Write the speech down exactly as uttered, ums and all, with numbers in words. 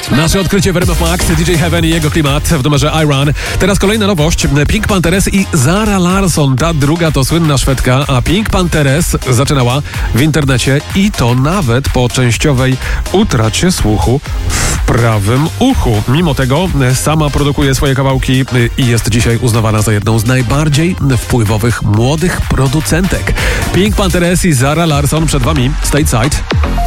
Nasze odkrycie w R M F Max, D J Heaven i jego klimat w numerze Iron. Teraz kolejna nowość. Pink Panthers i Zara Larsson. Ta druga to słynna Szwedka, a Pink Panthers zaczynała w internecie i to nawet po częściowej utracie słuchu w prawym uchu. Mimo tego sama produkuje swoje kawałki i jest dzisiaj uznawana za jedną z najbardziej wpływowych młodych producentek. Pink Panthers i Zara Larsson przed wami. Stateside.